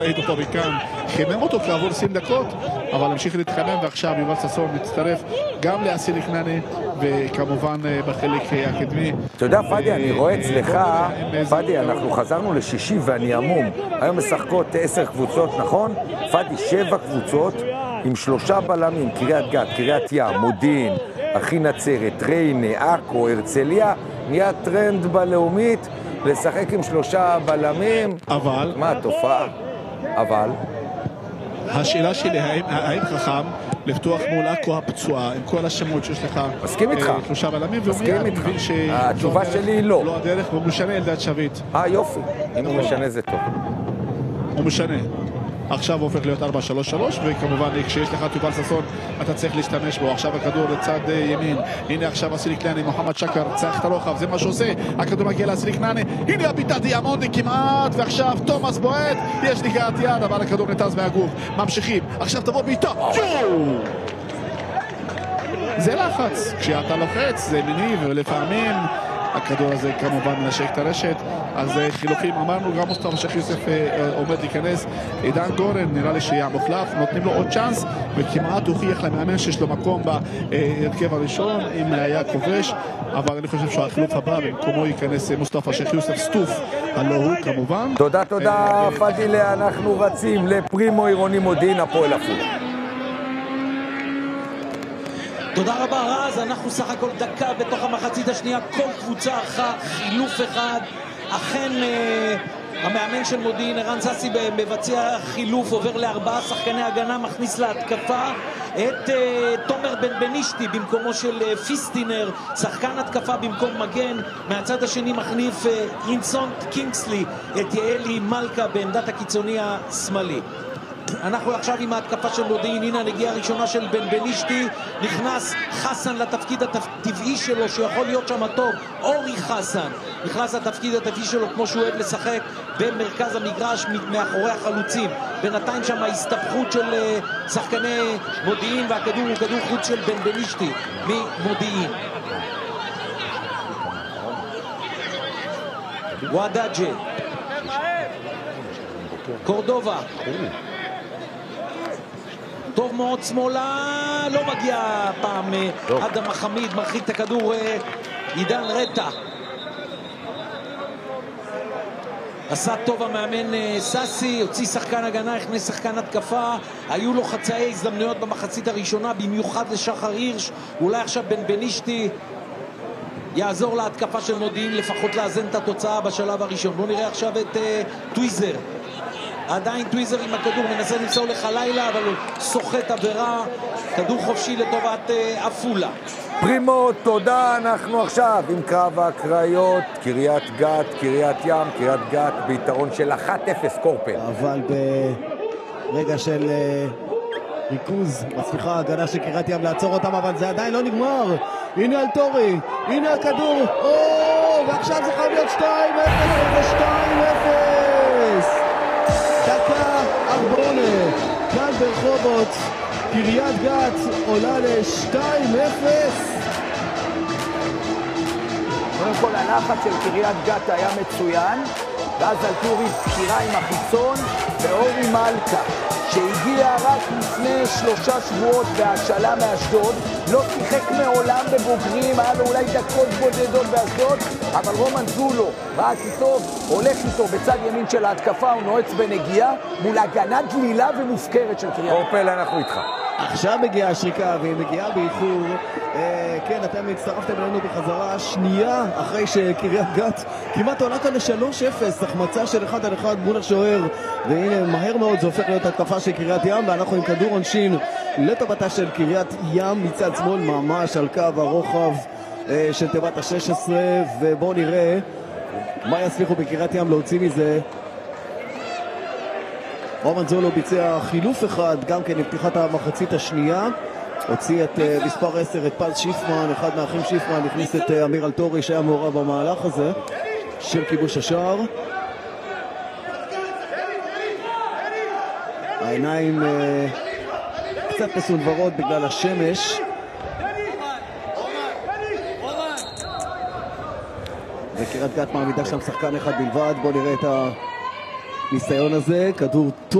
ראית אותו מכאן, חימם אותו כעבור 20 דקות, אבל המשיך להתחמם, ועכשיו יובל ששון מצטרף גם לאסיל כנעני, וכמובן בחלק הקדמי. אתה יודע, פאדי, אני רואה אצלך, פאדי, אנחנו חזרנו לשישי ואני עמום. היום משחקות 10 קבוצות, נכון? פאדי, 7 קבוצות עם 3 בלמים, קריית גת, קריית ים, מודיעין, אחי נצרת, ריינה, עכו, הרצליה. נהיה טרנד בלאומית לשחק עם 3 בלמים. אבל מה התופעה? אבל השאלה שלי, האם חכם לפתוח מול עכו הפצועה עם כל השמות שיש לך? מסכים איתך. 3 בלמים, מסכים איתך. התשובה שלי היא לא. לא הדרך, והוא משנה אלדד שביט. יופי. אם הוא משנה זה טוב. הוא משנה. עכשיו הוא הופך להיות 4-3-3, וכמובן כשיש לך את יובל ששון אתה צריך להשתמש בו. עכשיו הכדור לצד ימין, הנה עכשיו אסיל כנעני, מוחמד שקר צריך את הרוחב, זה מה שעושה, הכדור מגיע לאסיל כנעני, הנה הביטה דיאמונדי כמעט, ועכשיו תומאס בועט, יש נגיעת יד אבל הכדור נתז מהגוף. ממשיכים, עכשיו תבוא ביטה, זה לחץ, כשאתה לוחץ זה מניב, ולפעמים הכדור הזה כמובן מנשק את הרשת. אז חילופים, אמרנו, גם מוסטפא שייח יוסף עומד להיכנס, עידן גורן נראה לי שיהיה מוחלף, נותנים לו עוד צ'אנס, וכמעט הוכיח למאמן שיש לו מקום בהרכב הראשון אם היה כובש, אבל אני חושב שהחילוף הבא במקומו ייכנס מוסטפא שייח יוסף סטוף, הלא הוא כמובן. תודה פדילה, אנחנו רצים לפרימו עירוני מודיעין, הפועל עפולה. תודה רבה רז, אנחנו סך הכל דקה בתוך המחצית השנייה, כל קבוצה אחת, חילוף אחד. אכן המאמן של מודיעין ערן סאסי מבצע חילוף, עובר ל4 שחקני הגנה, מכניס להתקפה את תומר בן בנישתי במקומו של פיסטינר, שחקן התקפה במקום מגן. מהצד השני מחליף אינסונט קינגסלי את יעלי מלכה בעמדת הקיצוני השמאלי. אנחנו עכשיו עם ההתקפה של מודיעין, הנה הנגיעה הראשונה של בן בנישתי, נכנס חסן לתפקיד הטבעי שלו שיכול להיות שם טוב, אורי חסן נכנס לתפקיד הטבעי שלו כמו שהוא אוהב לשחק במרכז המגרש מאחורי החלוצים. בינתיים שם ההסתבכות של שחקני מודיעין, והכדור הוא כדור חוץ של בן בנישתי ממודיעין. וואדאג'ה, קורדובה טוב מאוד שמאלה, לא מגיע פעם אדם החמיד, מרחיק את הכדור עידן רטה. עשה טוב המאמן סאסי, הוציא שחקן הגנה, הכניס שחקן התקפה. היו לו חצאי הזדמנויות במחצית הראשונה, במיוחד לשחר הירש. אולי עכשיו בן בנישתי יעזור להתקפה של מודיעין לפחות לאזן את התוצאה בשלב הראשון. בואו נראה עכשיו את טוויזר. עדיין טוויזר עם הכדור, מנסה למסור לך לילה, אבל הוא סוחט עבירה. כדור חופשי לטובת עפולה. פרימו, תודה. אנחנו עכשיו עם קרב הקריות, קריית גת, קריית ים, קריית גת ביתרון של 1-0 קורפל. אבל ברגע של ריכוז, מצליחה הגנה של קריית ים לעצור אותם, אבל זה עדיין לא נגמר. הנה על תורי, הנה הכדור, ועכשיו זה חייב להיות 2-0 ו-2-0. דקה 4 כאן ברחובות, קריית גת עולה ל-2-0. קודם כל הלחץ של קריית גת היה מצוין, ואז על טורי בחירה עם החיצון, ואורי מלכה שהגיע רק לפני 3 שבועות בהשאלה מאשדוד, לא שיחק מעולם בבוגרים, היה לו אולי דקות בודדות באשדוד, אבל רומן זולו בא טוב, הולך איתו בצד ימין של ההתקפה, הוא נועץ בנגיעה מול הגנה דלילה ומופקרת של קריית. קורפל, אנחנו איתך. עכשיו מגיעה השריקה, והיא מגיעה באיחור. כן, אתם הצטרפתם אלינו בחזרה שנייה אחרי שקריית גת כמעט עולה כאן ל-3-0, החמצה של 1-1 מול השוער, והנה מהר מאוד זה הופך להיות התקפה של קריית ים, ואנחנו עם כדור עונשין לטובתה של קריית ים מצד שמאל, ממש על קו הרוחב של תיבת ה-16, ובואו נראה מה יצליחו בקריית ים להוציא מזה. רומן זולו ביצע חילוף אחד גם כן לפתיחת המחצית השנייה, הוציא את מספר 10, את פז שיפמן, אחד מהאחים שיפמן, הכניס את אמיר אלטורי שהיה מעורב במהלך הזה של כיבוש השער. העיניים קצת מסונברות בגלל השמש, וקריית גת מעמידה שם שחקן אחד בלבד. בואו נראה את הניסיון הזה, כדור טוב